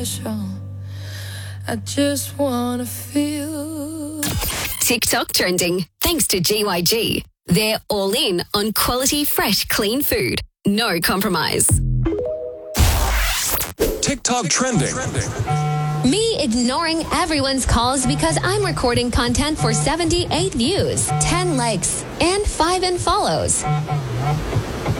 I just wanna feel. TikTok trending thanks to GYG. They're all in on quality, fresh, clean food. No compromise. TikTok trending. Me ignoring everyone's calls because I'm recording content for 78 views, 10 likes, and 5 unfollows.